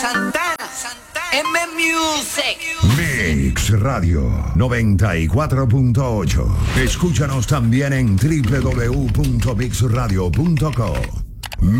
Santana, M Music. Mix Radio 94.8. Escúchanos también en www.mixradio.co.